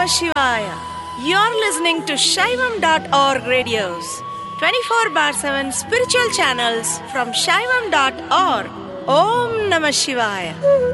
Shivaya. You're listening to Shaivam.org radios, 24 bar 7 spiritual channels from Shaivam.org. Om Namah Shivaya.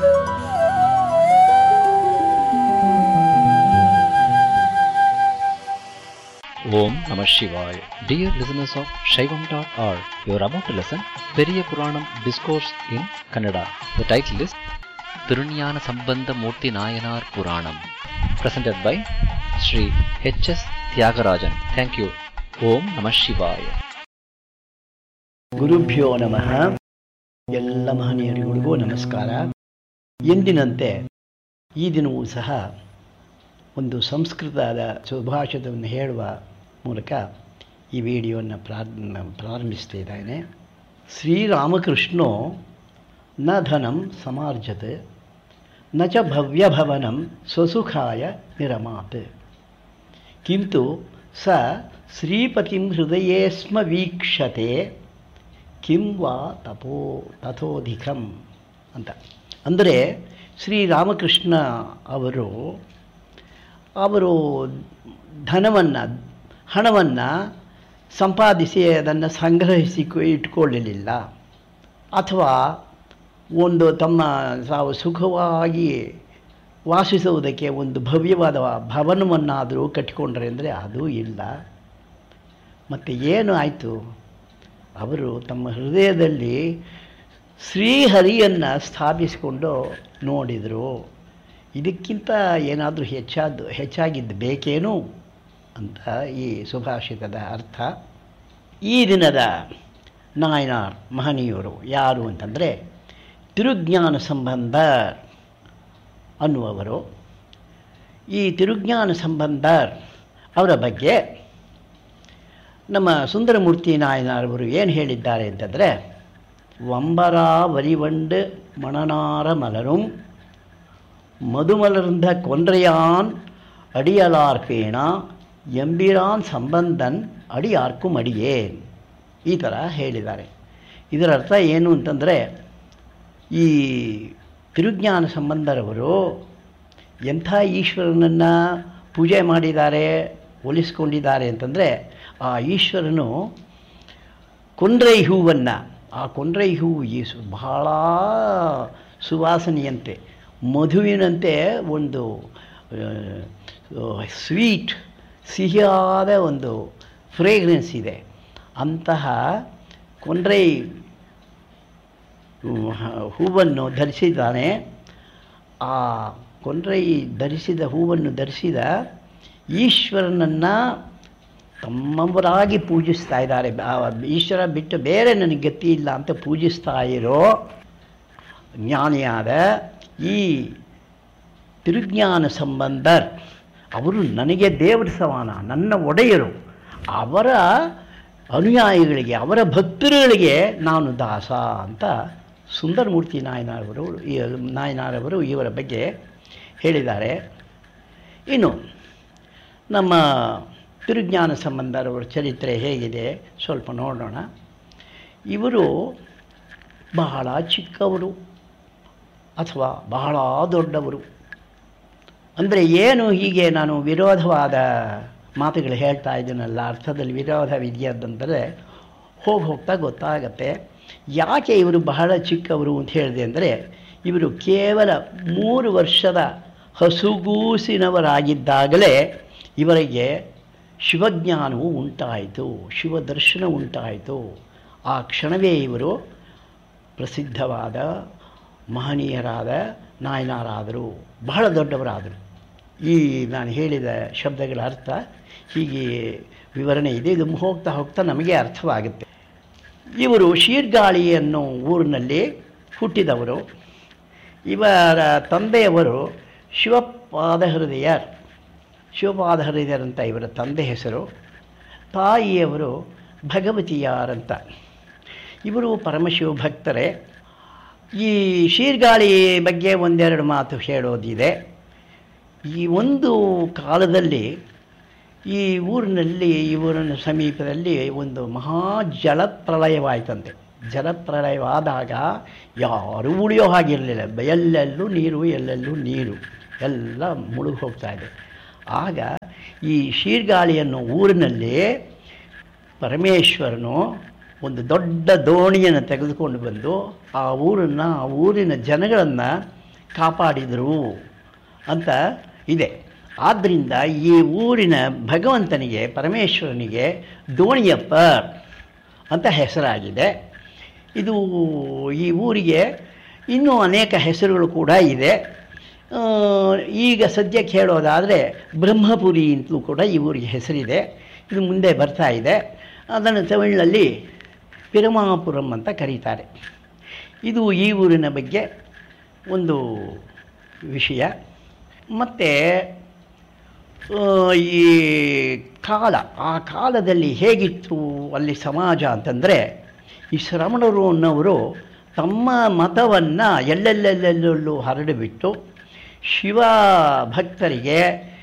Om Namah Shivaya. Dear listeners of Shaivam.org, you are about to listen Periya Puranam Discourse in Kannada. The title is Tirunjana Sambandha Murthy Nayanar Puranam, presented by Sri H.S. Tyagarajan. Thank you. Om Namah Shivaya. ಗುರುಭ್ಯೋ ನಮಃ. ಎಲ್ಲ ಮಹನೀಯರಿಗೂ ನಮಸ್ಕಾರ. ಎಂದಿನಂತೆ ಈ ದಿನವೂ ಸಹ ಒಂದು ಸಂಸ್ಕೃತದ ಸುಭಾಷಿತವನ್ನು ಹೇಳುವ ಮೂಲಕ ಈ ವಿಡಿಯೋವನ್ನು ಪ್ರಾರಂಭಿಸ್ತಾ ಇದ್ದೇನೆ. ಶ್ರೀರಾಮಕೃಷ್ಣೋ ನ ಧನಂ ಸಮಾರ್ಜತ್ ನ ಚ ಭವ್ಯಭವನಂ ಸ್ವಸುಖಾಯ ನಿರಮಾತ್ ಕಿಂತು ಸ ಶ್ರೀಪತಿಂ ಹೃದಯೇ ಸ್ಮ ವೀಕ್ಷತೆ ಕಿಂ ವಾ ತಥೋಧಿಕಂ ಅಂತ. ಅಂದರೆ ಶ್ರೀರಾಮಕೃಷ್ಣ ಅವರು ಹಣವನ್ನು ಸಂಪಾದಿಸಿ ಅದನ್ನು ಸಂಗ್ರಹಿಸಿ ಇಟ್ಕೊಳ್ಳಲಿಲ್ಲ, ಅಥವಾ ಒಂದು ತಾವು ಸುಖವಾಗಿ ವಾಸಿಸುವುದಕ್ಕೆ ಒಂದು ಭವ್ಯವಾದ ಭವನವನ್ನಾದರೂ ಕಟ್ಟಿಕೊಂಡ್ರೆ ಅಂದರೆ ಅದೂ ಇಲ್ಲ. ಮತ್ತು ಏನು ಆಯಿತು, ಅವರು ತಮ್ಮ ಹೃದಯದಲ್ಲಿ ಶ್ರೀಹರಿಯನ್ನು ಸ್ಥಾಪಿಸಿಕೊಂಡು ನೋಡಿದರು. ಇದಕ್ಕಿಂತ ಏನಾದರೂ ಹೆಚ್ಚಾಗಿದ್ದು ಬೇಕೇನು ಅಂತ ಈ ಸುಭಾಷಿತದ ಅರ್ಥ. ಈ ದಿನದ ನಾಯನಾರ್ ಮಹನೀಯರು ಯಾರು ಅಂತಂದರೆ ತಿರುಜ್ಞಾನ ಸಂಬಂಧ ಅನ್ನುವರು. ಈ ತಿರುಜ್ಞಾನ ಸಂಬಂಧ ಅವರ ಬಗ್ಗೆ ನಮ್ಮ ಸುಂದರಮೂರ್ತಿ ನಾಯನಾರವರು ಏನು ಹೇಳಿದ್ದಾರೆ ಅಂತಂದರೆ, ವಂಬರಾ ವರಿವಂಡು ಮಣನಾರ ಮಲரும் ಮಧುಮಲರ್ந்த கொன்றையான் ಅಡಿಯಲಾರ್ಪೇಣ ಎಂಬಿರಾನ್ ಸಂಬಂಧನ್ ಅಡಿಯಾರ್ಕು ಮಡಿಯೇನ್, ಈ ಥರ ಹೇಳಿದ್ದಾರೆ. ಇದರ ಅರ್ಥ ಏನು ಅಂತಂದರೆ, ಈ ತಿರುಜ್ಞಾನ ಸಂಬಂಧರವರು ಎಂಥ ಈಶ್ವರನನ್ನು ಪೂಜೆ ಮಾಡಿದ್ದಾರೆ, ಒಲಿಸ್ಕೊಂಡಿದ್ದಾರೆ ಅಂತಂದರೆ, ಆ ಈಶ್ವರನು ಕೊಂಡ್ರೈ ಹೂವನ್ನು, ಆ ಕೊಂಡ್ರೈ ಹೂವು ಬಹಳ ಸುವಾಸನೆಯಂತೆ, ಮಧುವಿನಂತೆ ಒಂದು ಸ್ವೀಟ್ ಸಿಹಿಯಾದ ಒಂದು ಫ್ರೇಗ್ರೆನ್ಸ್ ಇದೆ. ಅಂತಹ ಕೊಂಡ್ರೈ ಹೂವನ್ನು ಧರಿಸಿದ್ದಾನೆ. ಆ ಕೊಂಡ್ರೈ ಹೂವನ್ನು ಧರಿಸಿದ ಈಶ್ವರನನ್ನು ತಮ್ಮವರಾಗಿ ಪೂಜಿಸ್ತಾ ಇದ್ದಾರೆ. ಈಶ್ವರ ಬಿಟ್ಟು ಬೇರೆ ನನಗೆ ಗತಿ ಇಲ್ಲ ಅಂತ ಪೂಜಿಸ್ತಾ ಇರೋ ಜ್ಞಾನಿಯಾದ ಈ ತಿರುಜ್ಞಾನ ಸಂಬಂಧರ್ ಅವರು ನನಗೆ ದೇವರ ಸಮಾನ, ನನ್ನ ಒಡೆಯರು. ಅವರ ಅನುಯಾಯಿಗಳಿಗೆ, ಅವರ ಭಕ್ತರುಗಳಿಗೆ ನಾನು ದಾಸ ಅಂತ ಸುಂದರಮೂರ್ತಿ ನಾಯನಾರವರು ಇವರ ಬಗ್ಗೆ ಹೇಳಿದ್ದಾರೆ. ಇನ್ನು ನಮ್ಮ ತಿರುಜ್ಞಾನ ಸಂಬಂಧರವರ ಚರಿತ್ರೆ ಹೇಗಿದೆ ಸ್ವಲ್ಪ ನೋಡೋಣ. ಇವರು ಬಹಳ ಚಿಕ್ಕವರು ಅಥವಾ ಬಹಳ ದೊಡ್ಡವರು ಅಂದರೆ ಏನು, ಹೀಗೆ ನಾನು ವಿರೋಧವಾದ ಮಾತುಗಳು ಹೇಳ್ತಾ ಇದ್ದೀನಲ್ಲ, ಅರ್ಥದಲ್ಲಿ ವಿರೋಧವಿದೆಯಂತಂದರೆ ಹೋಗ್ತಾ ಗೊತ್ತಾಗತ್ತೆ. ಯಾಕೆ ಇವರು ಬಹಳ ಚಿಕ್ಕವರು ಅಂತ ಹೇಳಿದೆ ಅಂದರೆ, ಇವರು ಕೇವಲ 3 ವರ್ಷದ ಹಸುಗೂಸಿನವರಾಗಿದ್ದಾಗಲೇ ಇವರಿಗೆ ಶಿವಜ್ಞಾನವು ಉಂಟಾಯಿತು, ಶಿವದರ್ಶನ ಉಂಟಾಯಿತು. ಆ ಕ್ಷಣವೇ ಇವರು ಪ್ರಸಿದ್ಧವಾದ ಮಹನೀಯರಾದ ನಾಯನಾರಾದರು, ಬಹಳ ದೊಡ್ಡವರಾದರು. ಈ ನಾನು ಹೇಳಿದ ಶಬ್ದಗಳ ಅರ್ಥ ಹೀಗೆ ವಿವರಣೆ ಇದೆ. ಇದು ಹೋಗ್ತಾ ನಮಗೆ ಅರ್ಥವಾಗುತ್ತೆ. ಇವರು ಶೀರ್ಗಾಳಿ ಅನ್ನೋ ಊರಿನಲ್ಲಿ ಹುಟ್ಟಿದವರು. ಇವರ ತಂದೆಯವರು ಶಿವಪಾದ ಹೃದಯರ್ ಅಂತ ಇವರ ತಂದೆ ಹೆಸರು. ತಾಯಿಯವರು ಭಗವತಿಯಾರಂತ. ಇವರು ಪರಮಶಿವ ಭಕ್ತರೇ. ಈ ಶೀರ್ಗಾಳಿ ಬಗ್ಗೆ ಒಂದೆರಡು ಮಾತು ಹೇಳೋದಿದೆ. ಈ ಒಂದು ಕಾಲದಲ್ಲಿ ಈ ಊರಿನಲ್ಲಿ, ಇವರ ಸಮೀಪದಲ್ಲಿ ಒಂದು ಮಹಾ ಜಲಪ್ರಳಯವಾಯಿತಂತೆ. ಜಲಪ್ರಳಯವಾದಾಗ ಯಾರೂ ಉಳಿಯೋ ಹಾಗಿರಲಿಲ್ಲ. ಎಲ್ಲೆಲ್ಲೂ ನೀರು ಎಲ್ಲ ಮುಳುಗಿ ಹೋಗ್ತಾ ಇದೆ. ಆಗ ಈ ಶೀರ್ಗಾಳಿ ಅನ್ನೋ ಊರಿನಲ್ಲಿ ಪರಮೇಶ್ವರನು ಒಂದು ದೊಡ್ಡ ದೋಣಿಯನ್ನು ತೆಗೆದುಕೊಂಡು ಬಂದು ಆ ಊರಿನ ಜನಗಳನ್ನು ಕಾಪಾಡಿದರು ಅಂತ ಇದೆ. ಆದ್ದರಿಂದ ಈ ಊರಿನ ಭಗವಂತನಿಗೆ, ಪರಮೇಶ್ವರನಿಗೆ ದೋಣಿಯಪ್ಪ ಅಂತ ಹೆಸರಾಗಿದೆ. ಇದು ಈ ಊರಿಗೆ ಇನ್ನೂ ಅನೇಕ ಹೆಸರುಗಳು ಕೂಡ ಇದೆ. ಈಗ ಸದ್ಯಕ್ಕೆ ಹೇಳೋದಾದರೆ ಬ್ರಹ್ಮಪುರಿ ಅಂತಲೂ ಕೂಡ ಈ ಊರಿಗೆ ಹೆಸರಿದೆ. ಇದು ಮುಂದೆ ಬರ್ತಾ ಇದೆ. ಅದನ್ನು ತಮಿಳಿನಲ್ಲಿ ಪಿರಮಾಪುರಂ ಅಂತ ಕರೀತಾರೆ. ಇದು ಈ ಊರಿನ ಬಗ್ಗೆ ಒಂದು ವಿಷಯ. ಮತ್ತು ಈ ಆ ಕಾಲದಲ್ಲಿ ಹೇಗಿತ್ತು ಅಲ್ಲಿ ಸಮಾಜ ಅಂತಂದರೆ, ಈ ಶ್ರಮಣರು ಅನ್ನೋರು ತಮ್ಮ ಮತವನ್ನು ಎಲ್ಲೆಲ್ಲೆಲ್ಲೆಲ್ಲೂ ಹರಡಿಬಿಟ್ಟು ಶಿವ ಭಕ್ತರಿಗೆ,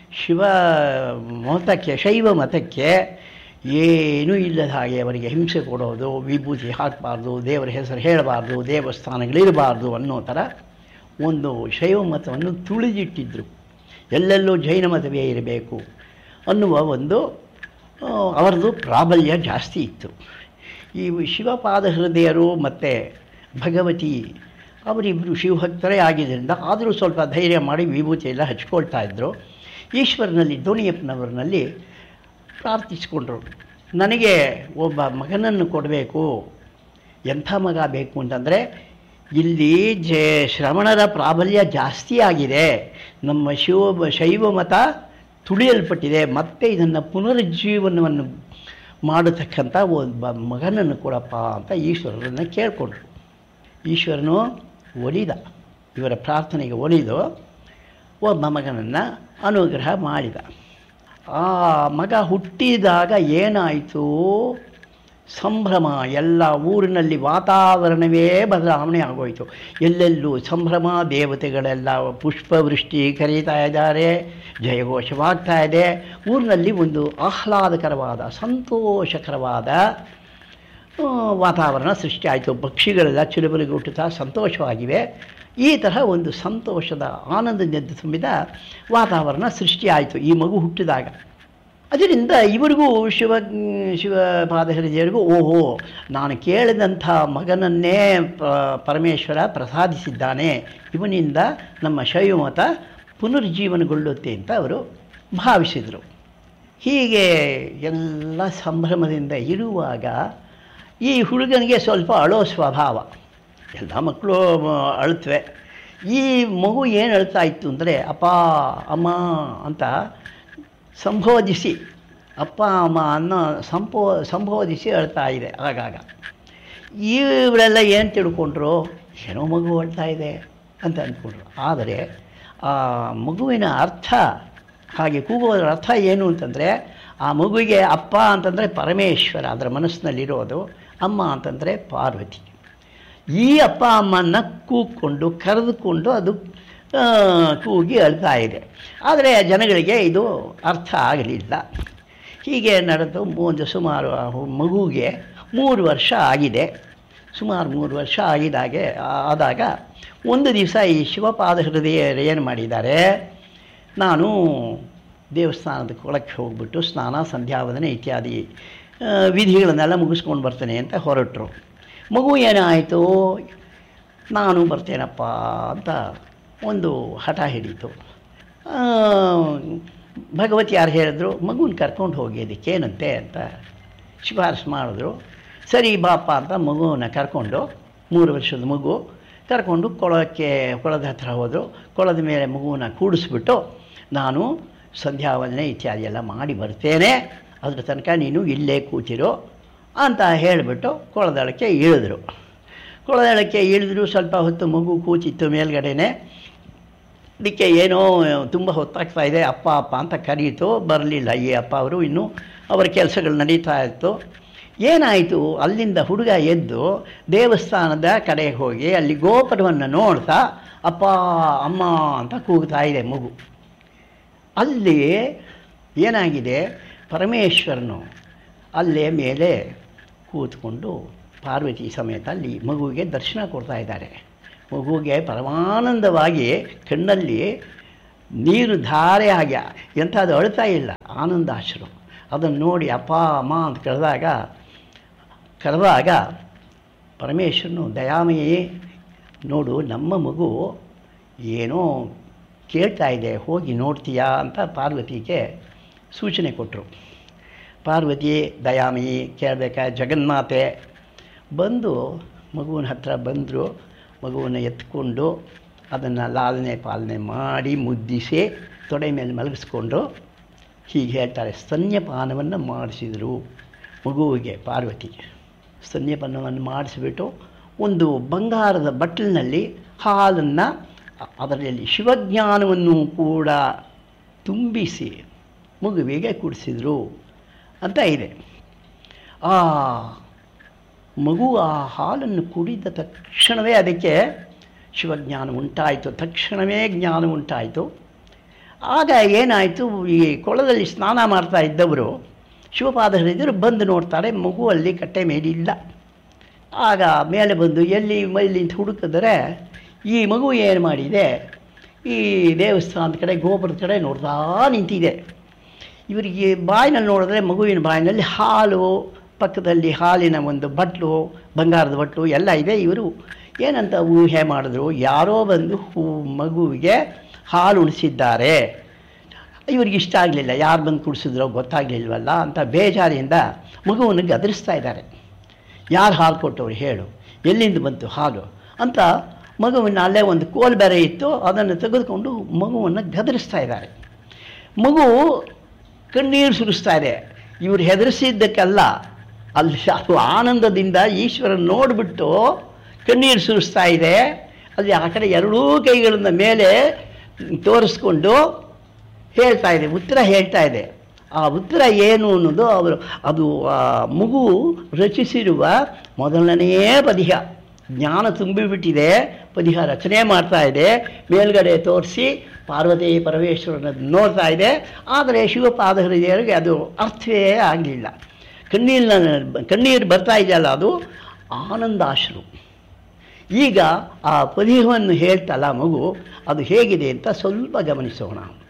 ಶೈವ ಮತಕ್ಕೆ ಏನೂ ಇಲ್ಲದ ಹಾಗೆ ಅವರಿಗೆ ಹಿಂಸೆ ಕೊಡೋದು, ವಿಭೂತಿ ಹಾಕಬಾರ್ದು, ದೇವರ ಹೆಸರು ಹೇಳಬಾರ್ದು, ದೇವಸ್ಥಾನಗಳಿರಬಾರ್ದು ಅನ್ನೋ ಥರ ಒಂದು ಶೈವ ಮತವನ್ನು ತುಳಿದಿಟ್ಟಿದ್ದರು. ಎಲ್ಲೆಲ್ಲೂ ಜೈನ ಮತವೇ ಇರಬೇಕು ಅನ್ನುವ ಒಂದು ಅವರದು ಪ್ರಾಬಲ್ಯ ಜಾಸ್ತಿ ಇತ್ತು. ಈ ಶಿವಪಾದ ಹೃದಯರು ಮತ್ತು ಭಗವತಿ ಅವರಿಬ್ಬರು ಶಿವಭಕ್ತರೇ ಆಗಿದ್ದರಿಂದ ಆದರೂ ಸ್ವಲ್ಪ ಧೈರ್ಯ ಮಾಡಿ ವಿಭೂತಿ ಎಲ್ಲ ಹಚ್ಕೊಳ್ತಾ ಇದ್ದರು. ಈಶ್ವರನಲ್ಲಿ, ದೋಣಿಯಪ್ಪನವರನಲ್ಲಿ ಪ್ರಾರ್ಥಿಸಿಕೊಂಡ್ರು, ನನಗೆ ಒಬ್ಬ ಮಗನನ್ನು ಕೊಡಬೇಕು. ಎಂಥ ಮಗ ಬೇಕು ಅಂತಂದರೆ, ಇಲ್ಲಿ ಶ್ರವಣರ ಪ್ರಾಬಲ್ಯ ಜಾಸ್ತಿ ಆಗಿದೆ, ನಮ್ಮ ಶೈವ ಮತ ತುಳಿಯಲ್ಪಟ್ಟಿದೆ, ಮತ್ತೆ ಇದನ್ನು ಪುನರುಜ್ಜೀವನವನ್ನು ಮಾಡತಕ್ಕಂಥ ಒಬ್ಬ ಮಗನನ್ನು ಕೊಡಪ್ಪ ಅಂತ ಈಶ್ವರರನ್ನು ಕೇಳಿಕೊಂಡ್ರು. ಈಶ್ವರನು ಒಲಿದ, ಇವರ ಪ್ರಾರ್ಥನೆಗೆ ಒಲಿದು ಒಬ್ಬ ಮಗನನ್ನು ಅನುಗ್ರಹ ಮಾಡಿದ. ಆ ಮಗ ಹುಟ್ಟಿದಾಗ ಏನಾಯಿತು, ಸಂಭ್ರಮ. ಎಲ್ಲ ಊರಿನಲ್ಲಿ ವಾತಾವರಣವೇ ಬದಲಾವಣೆ ಆಗೋಯಿತು. ಎಲ್ಲೆಲ್ಲೂ ಸಂಭ್ರಮ, ದೇವತೆಗಳೆಲ್ಲ ಪುಷ್ಪವೃಷ್ಟಿ ಕರೀತಾ ಇದ್ದಾರೆ, ಜಯಘೋಷವಾಗ್ತಾ ಇದೆ. ಊರಿನಲ್ಲಿ ಒಂದು ಆಹ್ಲಾದಕರವಾದ, ಸಂತೋಷಕರವಾದ ವಾತಾವರಣ ಸೃಷ್ಟಿಯಾಯಿತು. ಪಕ್ಷಿಗಳೆಲ್ಲ ಚಿಲುಬಲಿಗುಟ್ಟುತ್ತಾ ಸಂತೋಷವಾಗಿವೆ. ಈ ತರಹ ಒಂದು ಸಂತೋಷದ, ಆನಂದದಿಂದ ತುಂಬಿದ ವಾತಾವರಣ ಸೃಷ್ಟಿಯಾಯಿತು ಈ ಮಗು ಹುಟ್ಟಿದಾಗ. ಅದರಿಂದ ಇವರಿಗೂ ಶಿವಪಾದ ಹೃದಯರಿಗೂ, ಓಹೋ, ನಾನು ಕೇಳಿದಂಥ ಮಗನನ್ನೇ ಪರಮೇಶ್ವರ ಪ್ರಸಾದಿಸಿದ್ದಾನೆ, ಇವನಿಂದ ನಮ್ಮ ಶೈವಮತ ಪುನರ್ಜೀವನಗೊಳ್ಳುತ್ತೆ ಅಂತ ಅವರು ಭಾವಿಸಿದರು. ಹೀಗೆ ಎಲ್ಲ ಸಂಭ್ರಮದಿಂದ ಇರುವಾಗ ಈ ಹುಡುಗನಿಗೆ ಸ್ವಲ್ಪ ಅಳೋ ಸ್ವಭಾವ. ಎಲ್ಲ ಮಕ್ಕಳು ಅಳುತ್ತವೆ. ಈ ಮಗು ಏನು ಅಳ್ತಾ ಇತ್ತು ಅಂದರೆ, ಅಪ್ಪ ಅಮ್ಮ ಅಂತ ಸಂಬೋಧಿಸಿ, ಅಪ್ಪ ಅಮ್ಮ ಅನ್ನೋ ಸಂಬೋಧಿಸಿ ಅಳ್ತಾ ಇದೆ ಆಗಾಗ. ಇವರೆಲ್ಲ ಏನು ತಿಳ್ಕೊಂಡ್ರು, ಏನೋ ಮಗು ಅಳ್ತಾ ಇದೆ ಅಂತ ಅಂದ್ಕೊಂಡ್ರು. ಆದರೆ ಆ ಮಗುವಿನ ಅರ್ಥ, ಹಾಗೆ ಕೂಗೋದ್ರ ಅರ್ಥ ಏನು ಅಂತಂದರೆ, ಆ ಮಗುವಿಗೆ ಅಪ್ಪ ಅಂತಂದರೆ ಪರಮೇಶ್ವರ ಅದರ ಮನಸ್ಸಿನಲ್ಲಿರೋದು, ಅಮ್ಮ ಅಂತಂದರೆ ಪಾರ್ವತಿ. ಈ ಅಪ್ಪ ಅಮ್ಮನ ಕೂಗ್ಕೊಂಡು ಕರೆದುಕೊಂಡು ಅದು ಕೂಗಿ ಅಳ್ತಾ ಇದೆ. ಆದರೆ ಜನಗಳಿಗೆ ಇದು ಅರ್ಥ ಆಗಲಿಲ್ಲ. ಹೀಗೆ ನಡೆದು ಸುಮಾರು ಮಗುವಿಗೆ 3 ವರ್ಷ ಆಗಿದೆ. ಸುಮಾರು 3 ವರ್ಷ ಆದಾಗ ಒಂದು ದಿವಸ ಈ ಶಿವಪಾದ ಹೃದಯ ಏನು ಮಾಡಿದ್ದಾರೆ, ನಾನು ದೇವಸ್ಥಾನದ ಕೊಳಕ್ಕೆ ಹೋಗ್ಬಿಟ್ಟು ಸ್ನಾನ, ಸಂಧ್ಯಾವಂದನೆ ಇತ್ಯಾದಿ ವಿಧಿಗಳನ್ನೆಲ್ಲ ಮುಗಿಸ್ಕೊಂಡು ಬರ್ತೇನೆ ಅಂತ ಹೊರಟರು. ಮಗು ಏನಾಯಿತು, ನಾನು ಬರ್ತೇನಪ್ಪ ಅಂತ ಒಂದು ಹಠ ಹಿಡಿತು. ಭಗವತಿ ಯಾರು ಹೇಳಿದ್ರು, ಮಗುನ ಕರ್ಕೊಂಡು ಹೋಗಿ ಅದಕ್ಕೇನಂತೆ ಅಂತ ಶಿಫಾರಸು ಮಾಡಿದ್ರು. ಸರಿ ಬಾಪ್ಪ ಅಂತ ಮಗುವನ್ನ ಕರ್ಕೊಂಡು, 3 ವರ್ಷದ ಮಗು ಕರ್ಕೊಂಡು ಕೊಳದ ಹತ್ರ ಹೋದರು. ಕೊಳದ ಮೇಲೆ ಮಗುವನ್ನ ಕೂಡಿಸ್ಬಿಟ್ಟು, ನಾನು ಸಂಧ್ಯಾವಂದನೆ ಇತ್ಯಾದಿ ಎಲ್ಲ ಮಾಡಿ ಬರ್ತೇನೆ, ಅದ್ರ ತನಕ ನೀನು ಇಲ್ಲೇ ಕೂತಿರೋ ಅಂತ ಹೇಳಿಬಿಟ್ಟು ಕೊಳದಳಕ್ಕೆ ಇಳಿದ್ರು. ಕೊಳದಳಕ್ಕೆ ಇಳಿದ್ರು. ಸ್ವಲ್ಪ ಹೊತ್ತು ಮಗು ಕೂತಿತ್ತು ಮೇಲ್ಗಡೆನೆ. ಅದಕ್ಕೆ ಏನೋ ತುಂಬ ಹೊತ್ತಾಗ್ತಾ ಇದೆ, ಅಪ್ಪ ಅಪ್ಪ ಅಂತ ಕರೀತು. ಬರಲಿಲ್ಲ ಈ ಅಪ್ಪ ಅವರು. ಇನ್ನೂ ಅವರ ಕೆಲಸಗಳು ನಡೀತಾ ಇತ್ತು. ಏನಾಯಿತು, ಅಲ್ಲಿಂದ ಹುಡುಗ ಎದ್ದು ದೇವಸ್ಥಾನದ ಕಡೆಗೆ ಹೋಗಿ ಅಲ್ಲಿ ಗೋಪುರವನ್ನು ನೋಡ್ತಾ ಅಪ್ಪ ಅಮ್ಮ ಅಂತ ಕೂಗ್ತಾ ಇದೆ ಮಗು. ಅಲ್ಲಿ ಏನಾಗಿದೆ, ಪರಮೇಶ್ವರನು ಅಲ್ಲೇ ಮೇಲೆ ಕೂತ್ಕೊಂಡು ಪಾರ್ವತಿ ಸಮೇತ ಅಲ್ಲಿ ಮಗುವಿಗೆ ದರ್ಶನ ಕೊಡ್ತಾ ಇದ್ದಾರೆ. ಮಗುವಿಗೆ ಪರಮಾನಂದವಾಗಿ ಕಣ್ಣಲ್ಲಿ ನೀರು ಧಾರೆ ಹಾಗೆ ಎಂಥದ್ದು ಅಳ್ತಾ ಇಲ್ಲ, ಆನಂದಾಶ್ರು. ಅದನ್ನು ನೋಡಿ ಅಪ್ಪ ಅಮ್ಮ ಅಂತ ಕರೆದಾಗ ಪರಮೇಶ್ವರನು ದಯಾಮಯಿ ನೋಡು ನಮ್ಮ ಮಗು ಏನೋ ಕೇಳ್ತಾ ಇದೆ, ಹೋಗಿ ನೋಡ್ತೀಯಾ ಅಂತ ಪಾರ್ವತಿಗೆ ಸೂಚನೆ ಕೊಟ್ಟರು. ಪಾರ್ವತಿ ದಯಾಮಯಿ ಕೇಳಬೇಕಾ ಜಗನ್ಮಾತೆ ಬಂದು ಮಗುವಿನ ಹತ್ರ ಬಂದರು. ಮಗುವನ್ನು ಎತ್ಕೊಂಡು ಅದನ್ನು ಲಾಲನೆ ಪಾಲನೆ ಮಾಡಿ ಮುದ್ದಿಸಿ ತೊಡೆ ಮೇಲೆ ಮಲಗಿಸ್ಕೊಂಡು ಹೀಗೆ ಹೇಳ್ತಾರೆ, ಸ್ತನ್ಯಪಾನವನ್ನು ಮಾಡಿಸಿದರು ಮಗುವಿಗೆ. ಪಾರ್ವತಿಗೆ ಸ್ತನ್ಯಪಾನವನ್ನು ಮಾಡಿಸಿಬಿಟ್ಟು ಒಂದು ಬಂಗಾರದ ಬಟ್ಟಲಿನಲ್ಲಿ ಹಾಲನ್ನು ಅದರಲ್ಲಿ ಶಿವಜ್ಞಾನವನ್ನು ಕೂಡ ತುಂಬಿಸಿ ಮಗುವಿಗೆ ಕುಡಿಸಿದರು ಅಂತ ಇದೆ. ಆ ಮಗು ಆ ಹಾಲನ್ನು ಕುಡಿದ ತಕ್ಷಣವೇ ಅದಕ್ಕೆ ಶಿವಜ್ಞಾನ ಉಂಟಾಯಿತು, ತಕ್ಷಣವೇ ಜ್ಞಾನ ಉಂಟಾಯಿತು. ಆಗ ಏನಾಯಿತು, ಈ ಕೊಳದಲ್ಲಿ ಸ್ನಾನ ಮಾಡ್ತಾ ಇದ್ದವರು ಶಿವಪಾದರಿದ್ದರು ಬಂದು ನೋಡ್ತಾರೆ, ಮಗು ಅಲ್ಲಿ ಕಟ್ಟೆ ಮೇಲಿಲ್ಲ. ಆಗ ಮೇಲೆ ಬಂದು ಎಲ್ಲಿ ಅಂತ ಹುಡುಕಿದ್ರೆ ಈ ಮಗು ಏನು ಮಾಡಿದೆ, ಈ ದೇವಸ್ಥಾನದ ಕಡೆ ಗೋಪುರದ ಕಡೆ ನೋಡ್ತಾ ನಿಂತಿದೆ. ಇವರಿಗೆ ಬಾಯಿನಲ್ಲಿ ನೋಡಿದ್ರೆ ಮಗುವಿನ ಬಾಯಿನಲ್ಲಿ ಹಾಲು, ಪಕ್ಕದಲ್ಲಿ ಹಾಲಿನ ಒಂದು ಬಟ್ಲು, ಬಂಗಾರದ ಬಟ್ಲು ಎಲ್ಲ ಇದೆ. ಇವರು ಏನಂತ ಊಹೆ ಮಾಡಿದ್ರು, ಯಾರೋ ಬಂದು ಮಗುವಿಗೆ ಹಾಲು ಉಣಿಸಿದ್ದಾರೆ, ಇವ್ರಿಗೆ ಇಷ್ಟ ಆಗಲಿಲ್ಲ, ಯಾರು ಬಂದು ಕುಡಿಸಿದ್ರೋ ಗೊತ್ತಾಗಲಿಲ್ವಲ್ಲ ಅಂತ ಬೇಜಾರಿಂದ ಮಗುವನ್ನು ಗದರಿಸ್ತಾ ಇದ್ದಾರೆ. ಯಾರು ಹಾಲು ಕೊಟ್ಟವ್ರು ಹೇಳು, ಎಲ್ಲಿಂದ ಬಂತು ಹಾಲು ಅಂತ ಮಗುವಿನ ಅಲ್ಲೇ ಒಂದು ಕೋಲ್ ಬೇರೆ ಇತ್ತು, ಅದನ್ನು ತೆಗೆದುಕೊಂಡು ಮಗುವನ್ನು ಗದರಿಸ್ತಾ ಇದ್ದಾರೆ. ಮಗು ಕಣ್ಣೀರು ಸುರಿಸ್ತಾ ಇದೆ. ಇವರು ಹೆದರಿಸಿದ್ದಕ್ಕೆಲ್ಲ, ಅಲ್ಲಿ ಅದು ಆನಂದದಿಂದ ಈಶ್ವರನ ನೋಡಿಬಿಟ್ಟು ಕಣ್ಣೀರು ಸುರಿಸ್ತಾ ಇದೆ. ಅಲ್ಲಿ ಆ ಕಡೆ ಎರಡೂ ಕೈಗಳಿಂದ ಮೇಲೆ ತೋರಿಸ್ಕೊಂಡು ಹೇಳ್ತಾ ಇದೆ, ಉತ್ತರ ಹೇಳ್ತಾ ಇದೆ. ಆ ಉತ್ತರ ಏನು ಅನ್ನೋದು ಅದು ಆ ಮಗು ರಚಿಸಿರುವ ಮೊದಲನೆಯೇ ಪದ್ಯ. ಜ್ಞಾನ ತುಂಬಿಬಿಟ್ಟಿದೆ, ಪದ್ಯ ರಚನೆ ಮಾಡ್ತಾ ಇದೆ. ಮೇಲ್ಗಡೆ ತೋರಿಸಿ ಪಾರ್ವತಿ ಪರಮೇಶ್ವರನ ನೋಡ್ತಾ ಇದೆ. ಆದರೆ ಶಿವಪಾದರಿಗೆ ಅದು ಅರ್ಥವೇ ಆಗಲಿಲ್ಲ. ಕಣ್ಣೀರು ಬರ್ತಾ ಇದೆಯಲ್ಲ, ಅದು ಆನಂದಾಶ್ರು. ಈಗ ಆ ಪದ್ಯವನ್ನು ಹೇಳ್ತಲ್ಲ ಮಗು, ಅದು ಹೇಗಿದೆ ಅಂತ ಸ್ವಲ್ಪ ಗಮನಿಸೋಣ.